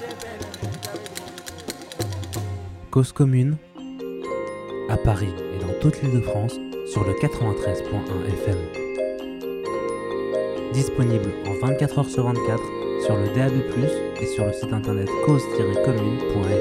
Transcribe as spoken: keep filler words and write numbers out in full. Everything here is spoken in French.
Cause commune, à Paris et dans toute l'Île-de-France, sur le quatre-vingt-treize point un F M. Disponible en vingt-quatre heures sur vingt-quatre sur le D A B plus, et sur le site internet cause tiret commune point f r.